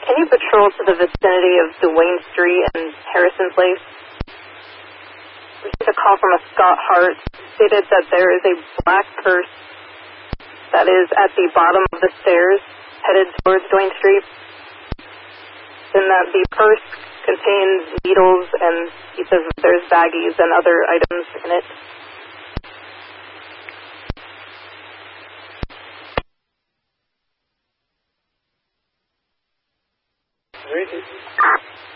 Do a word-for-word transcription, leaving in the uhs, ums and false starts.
can you patrol to the vicinity of Duane Street and Harrison Place? Received a call from a Scott Hart, stated that there is a black purse that is at the bottom of the stairs, headed towards Duane Street, and that the purse contains needles, and he says that there's baggies and other items in it. Very good.